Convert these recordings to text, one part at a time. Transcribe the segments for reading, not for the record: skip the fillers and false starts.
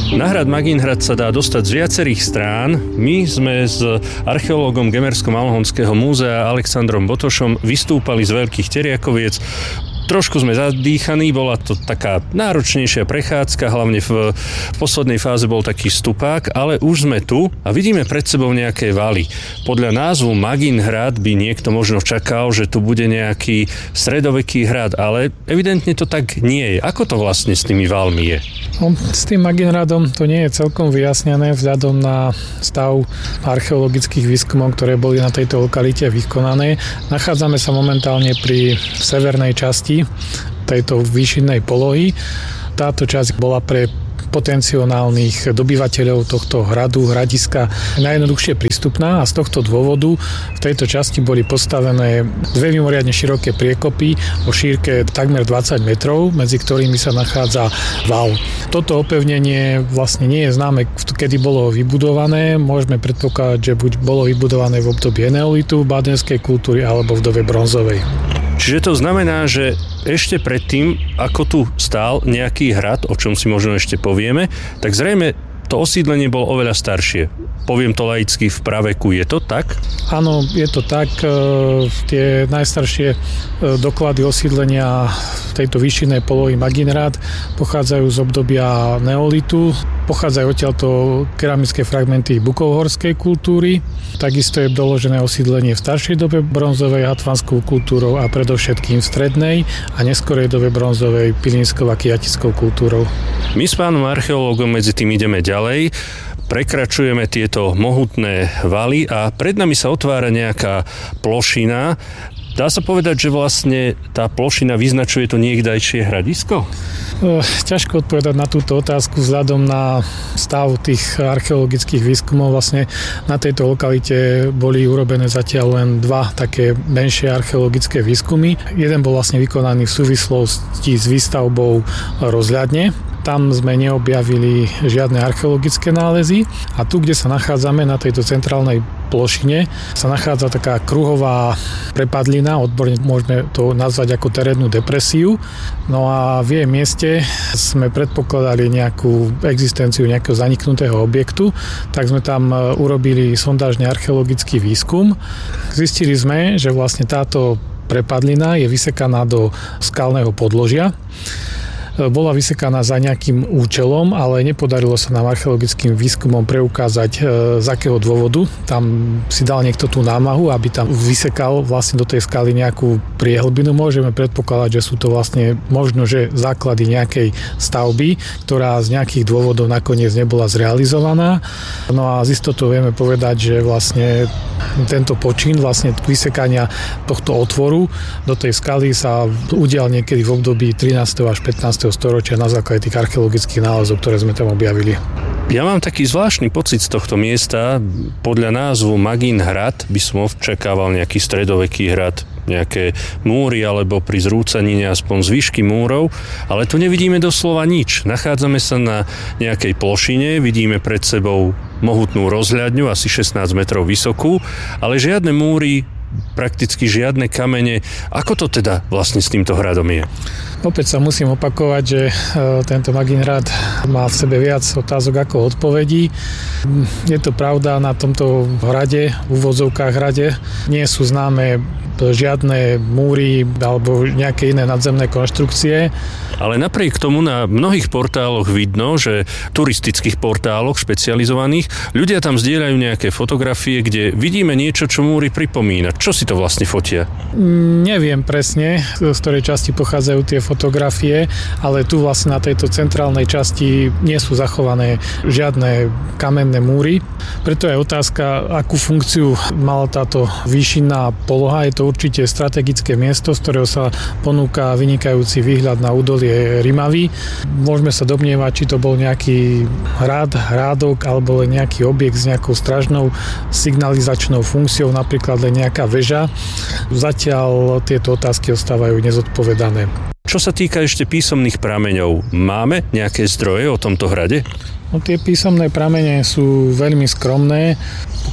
Na hrad Magínhrad sa dá dostať z viacerých strán. My sme s archeológom Gemersko-Malhonského múzea Alexandrom Botošom vystúpali z Veľkých Teriakoviec. Trošku sme zadýchaní, bola to taká náročnejšia prechádzka, hlavne v poslednej fáze bol taký stupák, ale už sme tu a vidíme pred sebou nejaké valy. Podľa názvu Magínhrad by niekto možno čakal, že tu bude nejaký stredoveký hrad, ale evidentne to tak nie je. Ako to vlastne s tými valmi je? No, s tým Magínhradom to nie je celkom vyjasnené vzhľadom na stav archeologických výskumov, ktoré boli na tejto lokalite vykonané. Nachádzame sa momentálne pri severnej časti tejto výšinnej polohy. Táto časť bola pre potenciálnych dobyvateľov tohto hradiska najjednoduchšie prístupná a z tohto dôvodu v tejto časti boli postavené dve mimoriadne široké priekopy o šírke takmer 20 metrov, medzi ktorými sa nachádza val. Toto opevnenie vlastne nie je známe, kedy bolo vybudované. Môžeme predpokladať, že buď bolo vybudované v období eneolitu, bádenskej kultúry alebo v dobe bronzovej. Čiže to znamená, že ešte predtým, ako tu stál nejaký hrad, o čom si možno ešte povieme, tak zrejme to osídlenie bolo oveľa staršie. Poviem to laicky, v praveku. Je to tak? Áno, je to tak. Tie najstaršie doklady osídlenia tejto výšinnej polohy Magínhrad pochádzajú z obdobia neolitu. Pochádzajú odtiaľto keramické fragmenty bukovhorskej kultúry. Takisto je doložené osídlenie v staršej dobe bronzovej hatvanskou kultúrou a predovšetkým v strednej a neskorej dobe bronzovej pilinskou a kiatickou kultúrou. My s pánom archeológom medzi tým ideme ďalej. Prekračujeme tieto mohutné valy a pred nami sa otvára nejaká plošina. Dá sa povedať, že vlastne tá plošina vyznačuje to niekdajšie hradisko? Ťažko odpovedať na túto otázku vzhľadom na stav tých archeologických výskumov. Vlastne na tejto lokalite boli urobené zatiaľ len dva také menšie archeologické výskumy. Jeden bol vlastne vykonaný v súvislosti s výstavbou rozhľadne. Tam sme neobjavili žiadne archeologické nálezy a tu, kde sa nachádzame na tejto centrálnej plošine, sa nachádza taká kruhová prepadlina, odborne môžeme to nazvať ako terénnu depresiu. No a v jej mieste sme predpokladali nejakú existenciu nejakého zaniknutého objektu, tak sme tam urobili sondážny archeologický výskum. Zistili sme, že vlastne táto prepadlina je vysekaná do skalného podložia. Bola vysekaná za nejakým účelom, ale nepodarilo sa nám archeologickým výskumom preukázať z akého dôvodu. Tam si dal niekto tú námahu, aby tam vysekal vlastne do tej skaly nejakú priehlbinu. Môžeme predpokladať, že sú to vlastne možno, že základy nejakej stavby, ktorá z nejakých dôvodov nakoniec nebola zrealizovaná. No a z istotou vieme povedať, že vlastne tento počin vlastne vysekania tohto otvoru do tej skaly sa udial niekedy v období 13. až 15. storočia na základe tých archeologických nálezov, ktoré sme tam objavili. Ja mám taký zvláštny pocit z tohto miesta. Podľa názvu Magínhrad by som očakával nejaký stredoveký hrad, nejaké múry alebo pri zrúcanine aspoň z výšky múrov, ale tu nevidíme doslova nič. Nachádzame sa na nejakej plošine, vidíme pred sebou mohutnú rozhľadňu, asi 16 metrov vysokú, ale žiadne múry, prakticky žiadne kamene. Ako to teda vlastne s týmto hradom je? Opäť sa musím opakovať, že tento Magínhrad má v sebe viac otázok ako odpovedí. Je to pravda, na tomto hrade, v úvodzovkách hrade, nie sú známe žiadne múry alebo nejaké iné nadzemné konštrukcie. Ale napriek tomu na mnohých portáloch vidno, že turistických portáloch špecializovaných, ľudia tam zdieľajú nejaké fotografie, kde vidíme niečo, čo múry pripomína. Čo si to vlastne fotia? Neviem presne, z ktorej časti pochádzajú tie fotografie, ale tu vlastne na tejto centrálnej časti nie sú zachované žiadne kamenné múry. Preto je otázka, akú funkciu mala táto výšinná poloha. Je to určite strategické miesto, z ktorého sa ponúka vynikajúci výhľad na údolie Rimavy. Môžeme sa domnievať, či to bol nejaký hrádok alebo len nejaký objekt s nejakou stražnou signalizačnou funkciou, napríklad len nejaká väža. Zatiaľ tieto otázky ostávajú nezodpovedané. Čo sa týka ešte písomných prameňov, máme nejaké zdroje o tomto hrade? No, tie písomné pramene sú veľmi skromné.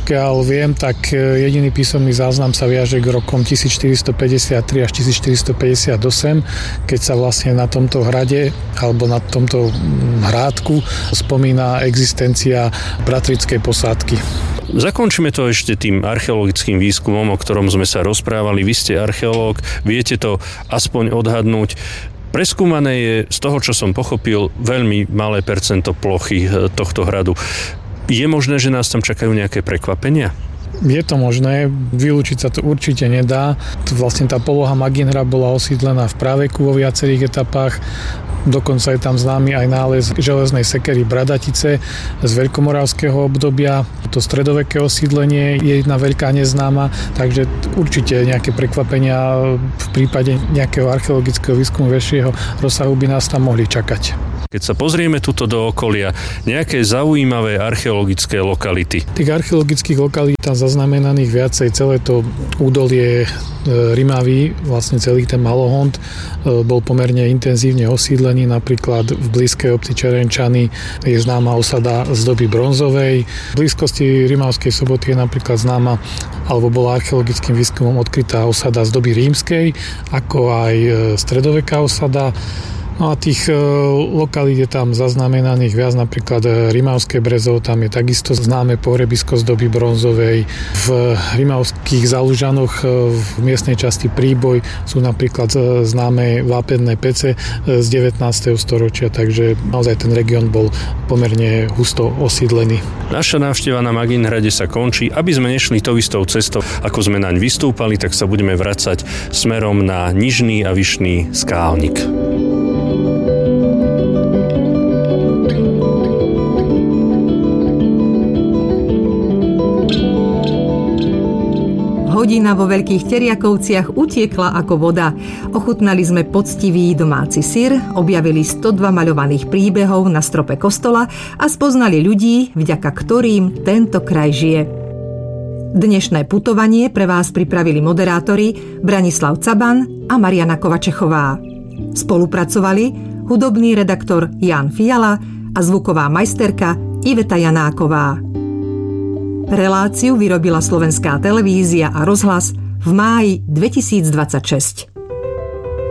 Pokiaľ viem, tak jediný písomný záznam sa viaže k rokom 1453 až 1458, keď sa vlastne na tomto hrade alebo na tomto hrádku spomína existencia bratrickej posádky. Zakončíme to ešte tým archeologickým výskumom, o ktorom sme sa rozprávali. Vy ste archeológ, viete to aspoň odhadnúť. Preskúmané je, z toho, čo som pochopil, veľmi malé percento plochy tohto hradu. Je možné, že nás tam čakajú nejaké prekvapenia? Je to možné, vylúčiť sa to určite nedá. Vlastne tá poloha Maginhra bola osídlená v praveku vo viacerých etapách. Dokonca je tam známy aj nález železnej sekery Bradatice z veľkomoravského obdobia. To stredoveké osídlenie je jedna veľká neznáma, takže určite nejaké prekvapenia v prípade nejakého archeologického výskumu väčšieho rozsahu by nás tam mohli čakať. Keď sa pozrieme tuto do okolia, nejaké zaujímavé archeologické lokality. Tých archeologických lokalít tam zaznamenaných viacej. Celé to údolie Rimavy, vlastne celý ten Malohont bol pomerne intenzívne osídlený. Napríklad v blízkej obci Čerenčany je známa osada z doby bronzovej. V blízkosti Rimavskej Soboty je napríklad známa alebo bola archeologickým výskumom odkrytá osada z doby rímskej, ako aj stredoveká osada. No a tých lokalít je tam zaznamenaných viac, napríklad Rimavské Brezov, tam je takisto známe pohrebisko z doby bronzovej. V rimavských Zalužanoch v miestnej časti Príboj sú napríklad známe vápenné pece z 19. storočia, takže naozaj ten región bol pomerne husto osídlený. Naša návšteva na Maginhrade sa končí. Aby sme nešli tou istou cestou, ako sme naň vystúpali, tak sa budeme vracať smerom na Nižný a Vyšný Skálnik. Hodina vo Veľkých Teriakovciach utiekla ako voda. Ochutnali sme poctivý domáci syr, objavili 102 maľovaných príbehov na strope kostola a spoznali ľudí, vďaka ktorým tento kraj žije. Dnešné putovanie pre vás pripravili moderátori Branislav Caban a Mariana Kovačechová. Spolupracovali hudobný redaktor Ján Fiala a zvuková majsterka Iveta Janáková. Reláciu vyrobila Slovenská televízia a rozhlas v máji 2026.